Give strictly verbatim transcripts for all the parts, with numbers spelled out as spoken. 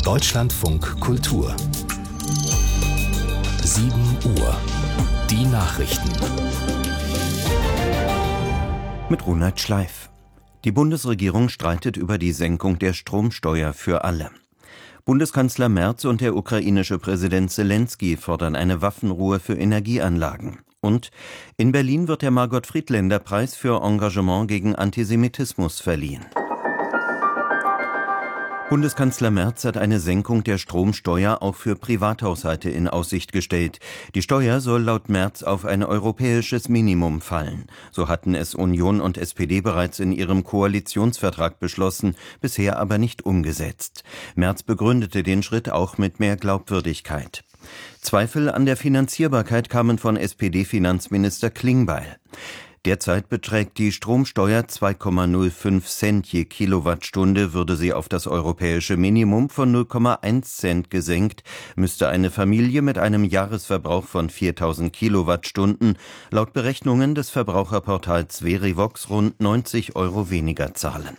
Deutschlandfunk Kultur. sieben Uhr. Die Nachrichten. Mit Ronald Schleif. Die Bundesregierung streitet über die Senkung der Stromsteuer für alle. Bundeskanzler Merz und der ukrainische Präsident Selenskyj fordern eine Waffenruhe für Energieanlagen. Und in Berlin wird der Margot-Friedländer-Preis für Engagement gegen Antisemitismus verliehen. Bundeskanzler Merz hat eine Senkung der Stromsteuer auch für Privathaushalte in Aussicht gestellt. Die Steuer soll laut Merz auf ein europäisches Minimum fallen. So hatten es Union und S P D bereits in ihrem Koalitionsvertrag beschlossen, bisher aber nicht umgesetzt. Merz begründete den Schritt auch mit mehr Glaubwürdigkeit. Zweifel an der Finanzierbarkeit kamen von S P D-Finanzminister Klingbeil. Derzeit beträgt die Stromsteuer zwei Komma null fünf Cent je Kilowattstunde. Würde sie auf das europäische Minimum von null Komma eins Cent gesenkt, müsste eine Familie mit einem Jahresverbrauch von viertausend Kilowattstunden laut Berechnungen des Verbraucherportals Verivox rund neunzig Euro weniger zahlen.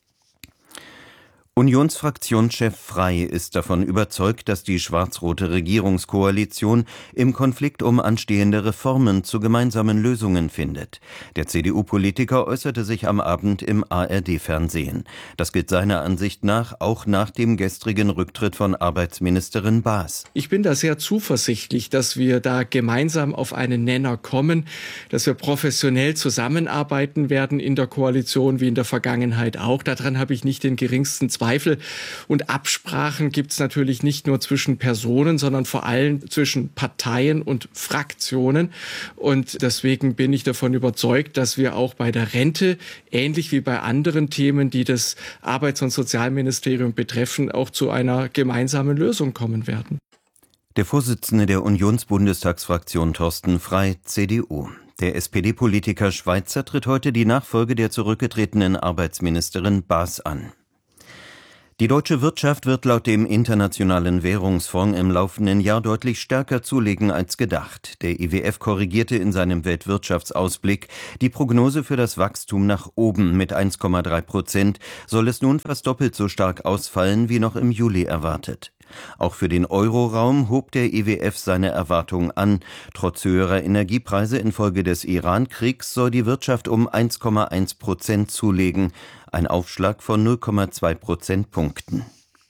Unionsfraktionschef Frey ist davon überzeugt, dass die schwarz-rote Regierungskoalition im Konflikt um anstehende Reformen zu gemeinsamen Lösungen findet. Der C D U-Politiker äußerte sich am Abend im A R D-Fernsehen. Das gilt seiner Ansicht nach auch nach dem gestrigen Rücktritt von Arbeitsministerin Baas. Ich bin da sehr zuversichtlich, dass wir da gemeinsam auf einen Nenner kommen, dass wir professionell zusammenarbeiten werden in der Koalition wie in der Vergangenheit auch. Daran habe ich nicht den geringsten Zweifel. Zweifel. Und Absprachen gibt es natürlich nicht nur zwischen Personen, sondern vor allem zwischen Parteien und Fraktionen. Und deswegen bin ich davon überzeugt, dass wir auch bei der Rente, ähnlich wie bei anderen Themen, die das Arbeits- und Sozialministerium betreffen, auch zu einer gemeinsamen Lösung kommen werden. Der Vorsitzende der Unionsbundestagsfraktion Thorsten Frey, C D U. Der S P D-Politiker Schweizer tritt heute die Nachfolge der zurückgetretenen Arbeitsministerin Baas an. Die deutsche Wirtschaft wird laut dem Internationalen Währungsfonds im laufenden Jahr deutlich stärker zulegen als gedacht. Der I W F korrigierte in seinem Weltwirtschaftsausblick die Prognose für das Wachstum nach oben. Mit eins Komma drei Prozent soll es nun fast doppelt so stark ausfallen wie noch im Juli erwartet. Auch für den Euroraum hob der I W F seine Erwartungen an. Trotz höherer Energiepreise infolge des Iran-Kriegs soll die Wirtschaft um eins Komma eins Prozent zulegen. Ein Aufschlag von null Komma zwei Prozentpunkten.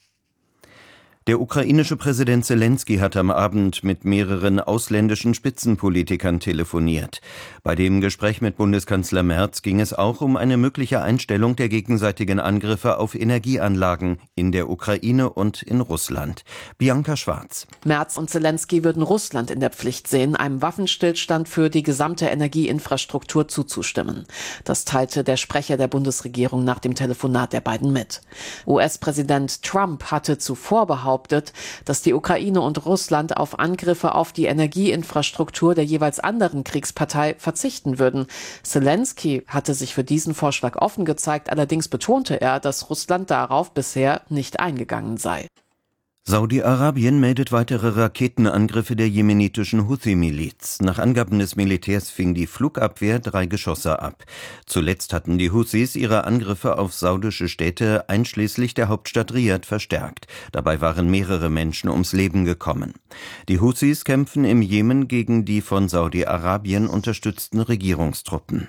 Der ukrainische Präsident Selenskyj hat am Abend mit mehreren ausländischen Spitzenpolitikern telefoniert. Bei dem Gespräch mit Bundeskanzler Merz ging es auch um eine mögliche Einstellung der gegenseitigen Angriffe auf Energieanlagen in der Ukraine und in Russland. Bianca Schwarz. Merz und Selenskyj würden Russland in der Pflicht sehen, einem Waffenstillstand für die gesamte Energieinfrastruktur zuzustimmen. Das teilte der Sprecher der Bundesregierung nach dem Telefonat der beiden mit. U S-Präsident Trump hatte zuvor behauptet, dass die Ukraine und Russland auf Angriffe auf die Energieinfrastruktur der jeweils anderen Kriegspartei verzichten würden. Selenskyj hatte sich für diesen Vorschlag offen gezeigt, allerdings betonte er, dass Russland darauf bisher nicht eingegangen sei. Saudi-Arabien meldet weitere Raketenangriffe der jemenitischen Houthi-Miliz. Nach Angaben des Militärs fing die Flugabwehr drei Geschosse ab. Zuletzt hatten die Houthis ihre Angriffe auf saudische Städte einschließlich der Hauptstadt Riad verstärkt. Dabei waren mehrere Menschen ums Leben gekommen. Die Houthis kämpfen im Jemen gegen die von Saudi-Arabien unterstützten Regierungstruppen.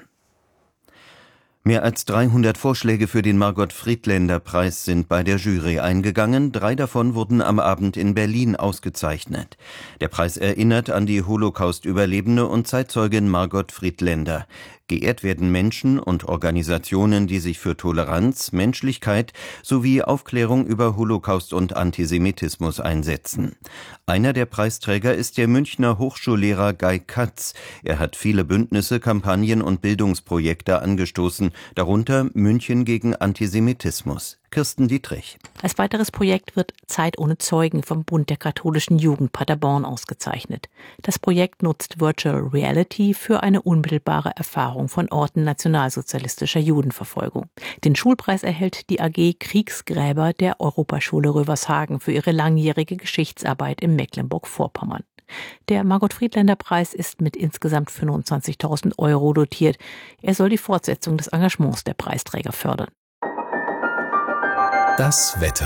Mehr als dreihundert Vorschläge für den Margot-Friedländer-Preis sind bei der Jury eingegangen. Drei davon wurden am Abend in Berlin ausgezeichnet. Der Preis erinnert an die Holocaust-Überlebende und Zeitzeugin Margot Friedländer. Geehrt werden Menschen und Organisationen, die sich für Toleranz, Menschlichkeit sowie Aufklärung über Holocaust und Antisemitismus einsetzen. Einer der Preisträger ist der Münchner Hochschullehrer Guy Katz. Er hat viele Bündnisse, Kampagnen und Bildungsprojekte angestoßen, darunter München gegen Antisemitismus. Kirsten Dietrich. Als weiteres Projekt wird Zeit ohne Zeugen vom Bund der katholischen Jugend Paderborn ausgezeichnet. Das Projekt nutzt Virtual Reality für eine unmittelbare Erfahrung von Orten nationalsozialistischer Judenverfolgung. Den Schulpreis erhält die A G Kriegsgräber der Europaschule Rövershagen für ihre langjährige Geschichtsarbeit in Mecklenburg-Vorpommern. Der Margot-Friedländer-Preis ist mit insgesamt fünfundzwanzigtausend Euro dotiert. Er soll die Fortsetzung des Engagements der Preisträger fördern. Das Wetter.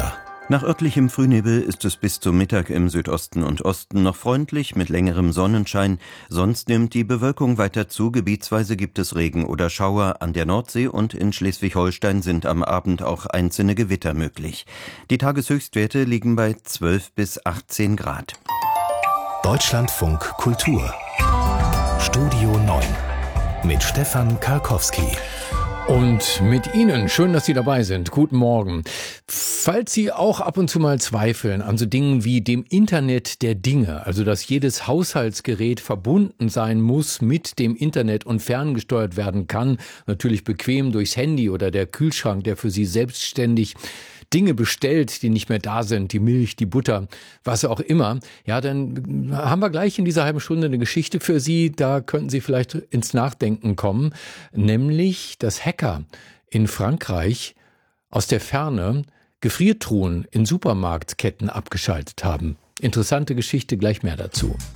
Nach örtlichem Frühnebel ist es bis zum Mittag im Südosten und Osten noch freundlich mit längerem Sonnenschein. Sonst nimmt die Bewölkung weiter zu. Gebietsweise gibt es Regen oder Schauer. An der Nordsee und in Schleswig-Holstein sind am Abend auch einzelne Gewitter möglich. Die Tageshöchstwerte liegen bei zwölf bis achtzehn Grad. Deutschlandfunk Kultur. Studio neun mit Stefan Karkowski. Und mit Ihnen, schön, dass Sie dabei sind. Guten Morgen. Falls Sie auch ab und zu mal zweifeln an so Dingen wie dem Internet der Dinge, also dass jedes Haushaltsgerät verbunden sein muss mit dem Internet und ferngesteuert werden kann, natürlich bequem durchs Handy oder der Kühlschrank, der für Sie selbstständig Dinge bestellt, die nicht mehr da sind, die Milch, die Butter, was auch immer, ja, dann haben wir gleich in dieser halben Stunde eine Geschichte für Sie, da könnten Sie vielleicht ins Nachdenken kommen, nämlich, dass Hacker in Frankreich aus der Ferne Gefriertruhen in Supermarktketten abgeschaltet haben. Interessante Geschichte, gleich mehr dazu.